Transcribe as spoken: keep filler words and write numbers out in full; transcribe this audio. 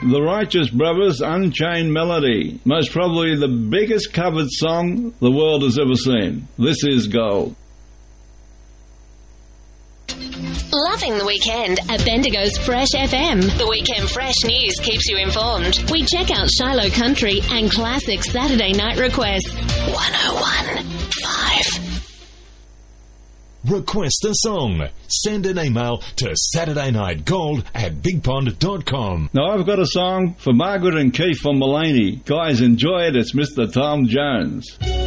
The Righteous Brothers, Unchained Melody. Most probably the biggest covered song the world has ever seen. This is Gold. Loving the weekend at Bendigo's Fresh F M. The Weekend Fresh News keeps you informed. We check out Shiloh Country and classic Saturday night requests. one oh one point five. Request a song. Send an email to saturday night gold at big pond dot com. Now, I've got a song for Margaret and Keith from Mullaney. Guys, enjoy it. It's Mister Tom Jones.